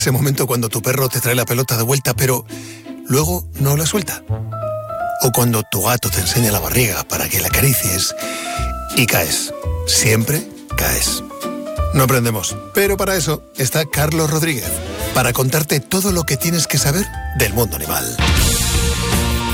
Ese momento cuando tu perro te trae la pelota de vuelta, pero luego no la suelta. O cuando tu gato te enseña la barriga para que la acaricies y caes. Siempre caes. No aprendemos, pero para eso está Carlos Rodríguez, para contarte todo lo que tienes que saber del mundo animal.